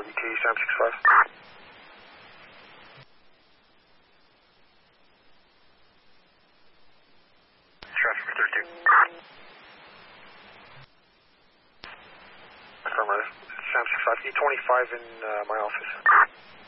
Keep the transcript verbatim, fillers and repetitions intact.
W T seven six five. Traffic thirty-two. Affirmative. seven six five, E twenty-five in uh, my office.